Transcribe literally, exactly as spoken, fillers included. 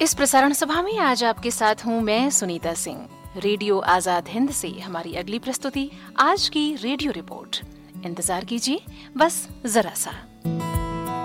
इस प्रसारण सभा में आज आपके साथ हूँ मैं सुनीता सिंह। रेडियो आजाद हिंद से हमारी अगली प्रस्तुति आज की रेडियो रिपोर्ट। इंतजार कीजिए बस जरा सा।